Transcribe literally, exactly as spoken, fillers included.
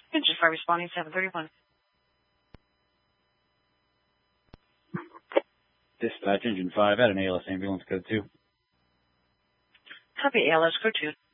Engine five responding seven thirty-one. Dispatch Engine five at an A L S ambulance code two. Copy A L S code two.